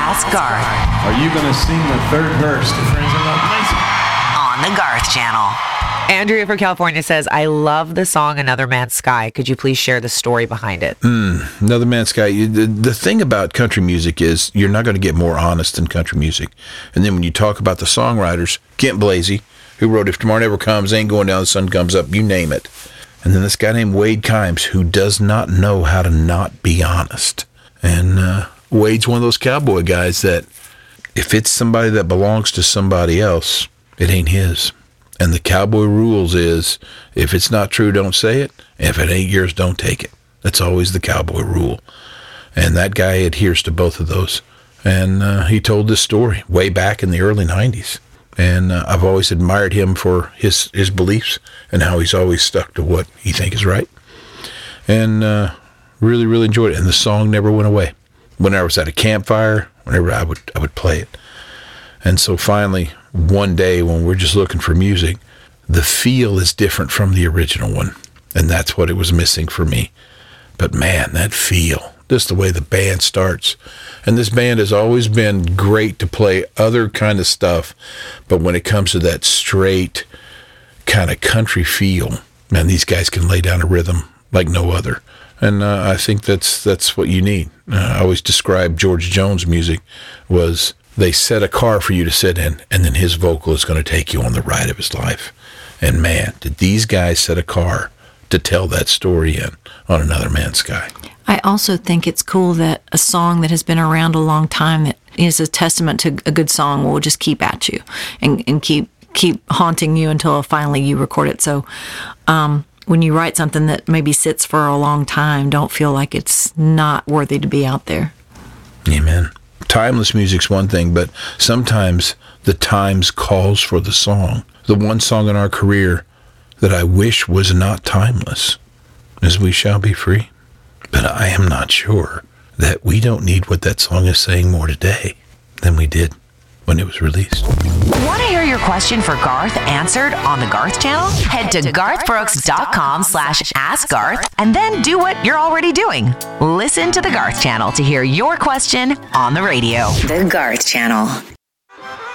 Ask Garth Are you going to sing the third verse to Friends in Low Places? on the Garth Channel. Andrea from California says, I love the song Another Man's Sky. Could you please share the story behind it? Another Man's Sky. The thing about country music is you're not going to get more honest than country music. And then when you talk about the songwriters, Kent Blasey, who wrote If Tomorrow Never Comes, Ain't Going Down, the Sun Comes Up, you name it. And then this guy named Wade Kimes, who does not know how to not be honest. And Wade's one of those cowboy guys that if it's somebody that belongs to somebody else, it ain't his. And the cowboy rules is, if it's not true, don't say it. If it ain't yours, don't take it. That's always the cowboy rule. And that guy adheres to both of those. And he told this story way back in the early 90s. And I've always admired him for his beliefs and how he's always stuck to what he thinks is right. And really, really enjoyed it. And the song never went away. When I was at a campfire, whenever I would play it. And so finally, one day when we're just looking for music, the feel is different from the original one. And that's what it was missing for me. But man, that feel, just the way the band starts. And this band has always been great to play other kind of stuff. But when it comes to that straight kind of country feel, man, these guys can lay down a rhythm like no other. And I think that's what you need. I always describe George Jones' music was they set a car for you to sit in, and then his vocal is going to take you on the ride of his life. And man, did these guys set a car to tell that story in on Another Man's Sky. I also think it's cool that a song that has been around a long time that is a testament to a good song will just keep at you and keep haunting you until finally you record it. So when you write something that maybe sits for a long time, don't feel like it's not worthy to be out there. Amen. Timeless music's one thing, but sometimes the times calls for the song. The one song in our career that I wish was not timeless is We Shall Be Free. But I am not sure that we don't need what that song is saying more today than we did when it was released. Want to hear your question for Garth answered on the Garth Channel? Head to garthbrooks.com/askgarth and then do what you're already doing. Listen to the Garth Channel to hear your question on the radio. The Garth Channel.